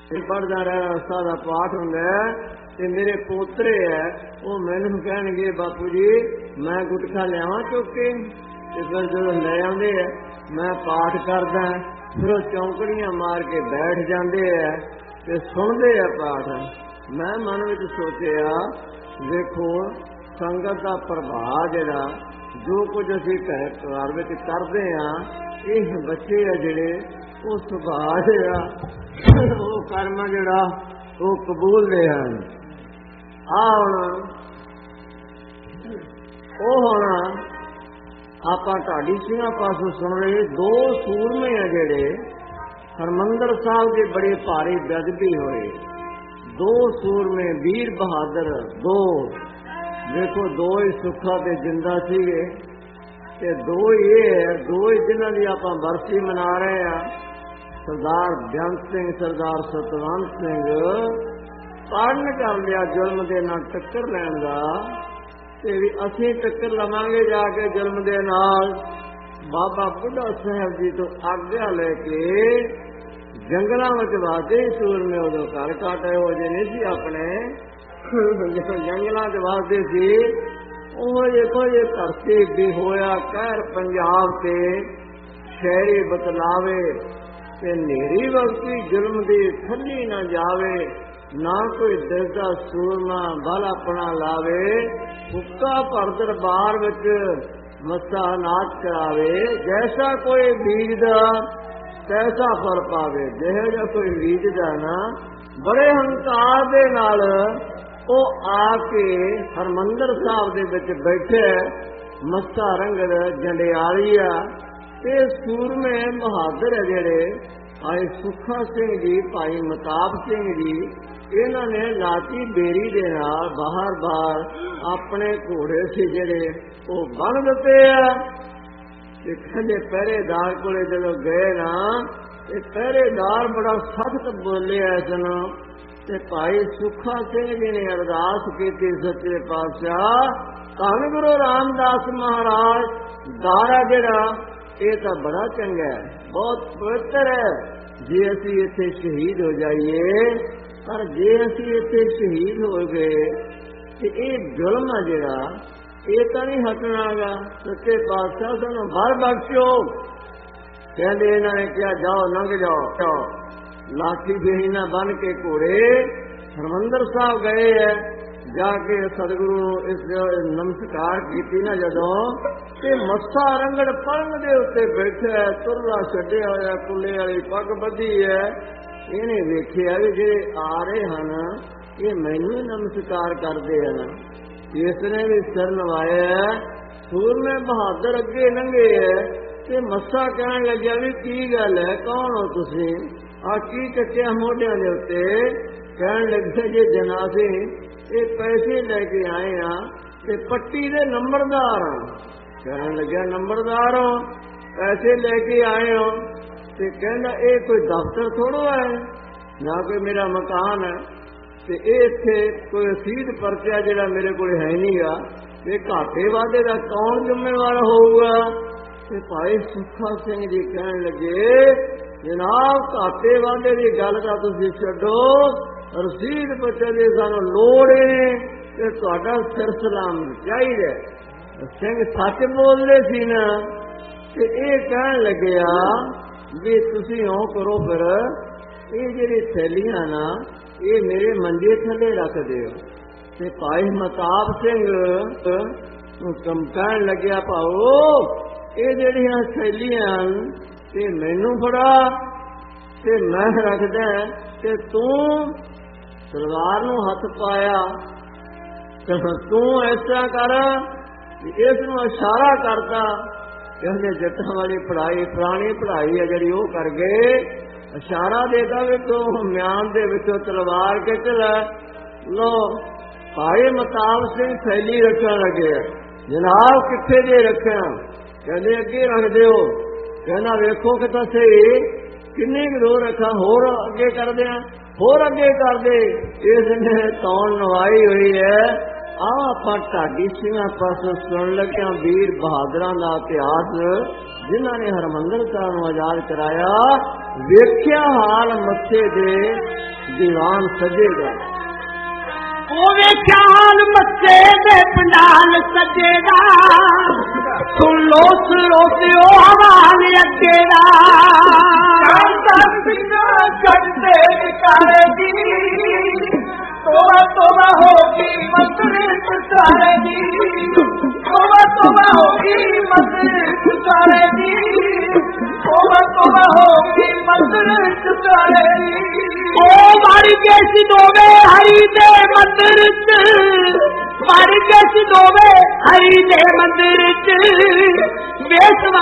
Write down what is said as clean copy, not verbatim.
पढ़दा रहना उस्ताद दा पाठ हुंदा ते मेरे पोतरे है वो मैनूं कहणगे बापू जी मैं गुटखा लियावां चुक के ते फिर जदों ले आउंदे है मैं पाठ करदा फिर वो चौंकड़ियां मार के बैठ जांदे है ते सुणदे है पाठ। मैं मन विच सोचिया देखो संगत दा प्रभाव जिहड़ा जो कुछ असीं घर परिवार विच करदे हां इह बच्चे आ जिहड़े वो सुभाਅ जिहड़ा वो कर्म जिहड़ा वो कबूलदे हन। हुण आपां ढाडी ਸਿੰਘਾਂ पासों सुन रहे दो सूरमे आ जिहड़े हरमंदर साहब के बड़े भारी बेअदबी होए। दो सूरमे वीर बहादुर दो देखो दो ही सुखा ते जिंदा सीगे ते दो ही है दो ही जिन्हां दी आपां बरसी मना रहे हैं। सरदार बेअंत सिंह सरदार सतवंत सिंह पारण कर लिया जुल्म दे नाल टक्कर लैण दा ते भी असीं टक्कर लवांगे जाके जुल्म दे नाल। बाबा बुढ़ा साहब जी तो आग्या लेके जंगलों में वादे सूरमे उदों घर घट हो जे नहीं सी अपने जंगलों च वादे सी देखो ये धरती भी होया कहर पंजाब ते शहरी बतलावे ते नेरी वक्ती जुल्म दी थल्ली ना जावे ना कोई दिसदा सूरमा बल अपना लावे हुक्का भर दरबार विच मस्सा नाच करावे जैसा कोई बीजदा तैसा फल पावे। जिहो जिहा कोई बीजदा ना बड़े हंकार दे नाल ओ आके हरमंदर साहब दे विच बैठे मस्सा रंगड़ जंडियालिया ते सूरमे बहादुर है जिहड़े भाई सुखा सिंह जी भाई मताब सिंह जी इन्हां ने लाती बेरी दे नाल बाहर बाहर अपने घोड़े से जिहड़े वो बन दिते आ। कहंदे पहरेदार कोले जदों गए ना ते पहरेदार बड़ा सख्त बोलिया सन ते भाई सुखा सिंह जी ने अरदास की सच्चे पातशाह धन गुरु रामदास महाराज दारा जिहड़ा ये तो बड़ा चंगा है बहुत पवित्र है जे असी इत्थे शहीद हो जाइए पर जे असी इत्थे शहीद हो गए तो ये जुल्म है जिहड़ा ये तो नहीं हटना गा। सच्चे पातशाह सानू भर बख्शो। कहते इन्होंने क्या जाओ लंघ जाओ लाठी बेहीना बन के घोड़े हरमंदर साहब गए है जाके सतगुरु इस नमस्कार की ना जदों ते मस्सा रंगड़ पलंग दे उत्ते बैठा है तुरला छड्डिया होया कुल्ले वाली पग बधी है। इन्हें वेखिया भी जेडे आ रहे हैं ये मैनू नमस्कार करते हैं। इसने भी सिर नवाया सूरमे बहादुर अगे लंघे है ते मस्सा कहन लग्या भी की गल है कौन हो तुसीं आ की चक्किया मोढियां दे उत्ते। कहन लगे जे जनाबे ये पैसे लेके आए हाँ ते पट्टी दे नंबरदार हाँ। कहन लग्या नंबरदार हो पैसे लेके आए हो ते कहना ये कोई दफ्तर थोड़ो है ना कोई मेरा मकान है ते इत्थे कोई रसीद परचा जिहड़ा मेरे कोल है नहीं गा ते घाटे वादे दा कौन जिम्मेवार होऊगा। ते भाई सुखा सिंह जी कहन लगे जनाब घाटे वादे की गल तां तुसीं छड्डो रसीद परचे दी सानूं लोड़ है ते तुहाडा सिर सलाम चाहिए। सिंह सच बोलदे सी ना ते इह कहन लग्या भी तुसीं इउं करो फिर ये जिहड़ी थैलियां ना ये मेरे मंजे थले रख दिओ। ते भाई मताब सिंह कहन लग्या भाओ ये जिहड़ियां थैलियां ते मैनू फड़ा ते मैं रखदा ते तू तलवार नूं हथ पाया तू ऐसा कर इस नूं इशारा करता कहते जट्टां वाली पढ़ाई पुरानी पढ़ाई है जिहड़ी वो कर गए इशारा देता भी तू म्यान दे विचों तलवार के चला लो। भाई मताब सिंह थैली रखन लगे जनाब कित्थे जे रखा कहते अगे रख दिओ। कहना वेखो कि तां सही किन्नी क दूर रखा होर अगे कर दियां होर अगे कर दे। इसने तौल नवाई हुई है। आओ आपां ढाडी ਸਿੰਘਾਂ पासों सुन लग्या वीर बहादुरां दा इतिहास जिन्हां ने हरमंदर साहिब नूं आजाद कराया। वेख्या हाल मत्थे दे दीवान सजेगा। ओ वेख्या हाल मस्से दे पंडाल सजेगा, सुन लो सरोसियो हवाल अगेगा। चढ़ते निकालेगी, तोबा तोबा होगी मस्जिद सारेगी, तोबा तोबा होगी मस्जिद सारेगी, तोबा तोबा होगी मस्जिद सारेगी। ओ मारी के सिदोवे हरी दे मंदिर च, मारी के सिदोवे हरी दे मंदिर च, बेसवा